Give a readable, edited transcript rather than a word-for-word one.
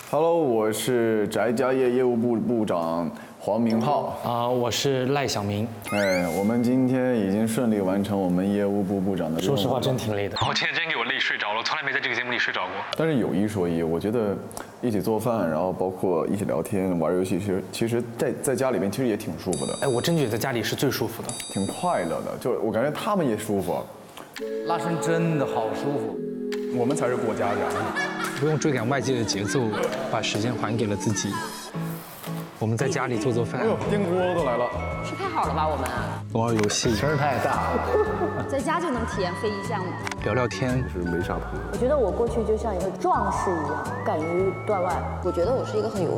Hello，我是宅家业业务部部长黄明浩。 我是赖小明。 我们今天已经顺利完成我们业务部部长的任务。 说实话，真挺累的。 我今天真给我累睡着了，我从来没在这个节目里睡着过。 但是有一说一，我觉得一起做饭，然后包括一起聊天、玩游戏，其实在家里面其实也挺舒服的。 我真觉得在家里是最舒服的， 挺快乐的。就我感觉他们也舒服。 拉伸真的好舒服， 我们才是过家家。 不用追赶外界的节奏，把时间还给了自己。我们在家里做饭。 哎呦，电锅都来了。 吃太好了吧，我们玩游戏， 声儿太大了。 在家就能体验非遗项目。 聊聊天。 是没啥朋友。 我觉得我过去就像一个壮士一样，敢于断腕。 我觉得我是一个很有